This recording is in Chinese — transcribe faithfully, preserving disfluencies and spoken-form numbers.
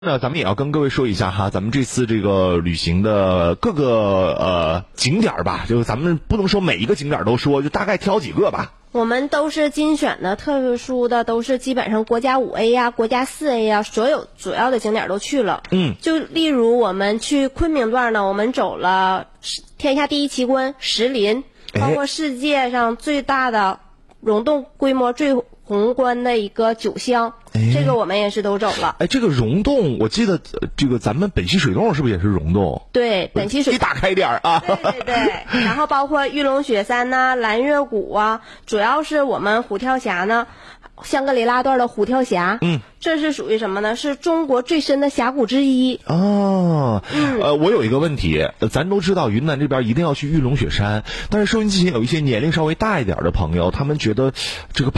那咱们也要跟各位说一下哈，咱们这次这个旅行的各个呃景点吧，就咱们不能说每一个景点都说，就大概挑几个吧。 我们都是精选的，特殊的都是基本上国家五 A 呀、国家四 A 呀，所有主要的景点都去了。 嗯， 就例如我们去昆明段呢，我们走了天下第一奇观石林，包括世界上最大的溶洞规模最宏观的一个九乡，这个我们也是都走了。 哎，这个溶洞，我记得、呃、这个咱们本溪水洞是不是也是溶洞？ 对，本溪水你打开点儿啊。 对对对，然后包括玉龙雪山呐、蓝月谷啊，主要是我们虎跳峡呢，香格里拉段的虎跳峡， 嗯， 这是属于什么呢？是中国最深的峡谷之一。 哦， 嗯， 呃，我有一个问题，呃咱都知道云南这边一定要去玉龙雪山，但是收音机前有一些年龄稍微大一点的朋友，他们觉得这个